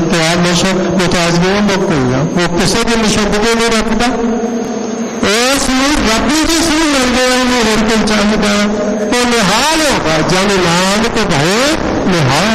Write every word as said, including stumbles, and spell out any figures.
त्याग नशा मैं तो आज भी मुक्त हुई हूं, वो किसी भी शब्द को नहीं रखता। उस रब जिस मिल गए होर कोई चाहता वो निहाल होगा, जन नानक भाए निहाल